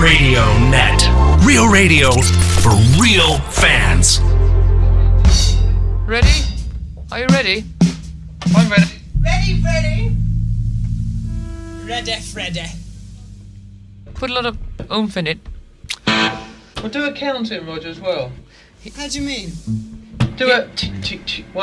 Radio Net. Real radio for real fans. Ready? Are you ready? I'm ready. Ready, Freddy? Ready, Freddy. Put a lot of oomph in it. We'll do a counting, Roger, as well. How do you mean? Do a tick, tick, tick. 1,